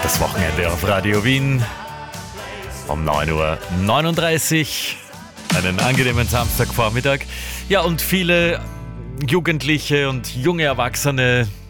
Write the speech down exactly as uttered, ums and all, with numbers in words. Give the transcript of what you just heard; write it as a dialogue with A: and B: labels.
A: Das Wochenende auf Radio Wien um neun Uhr neununddreißig. Einen angenehmen Samstagvormittag. Ja, und viele Jugendliche und junge Erwachsene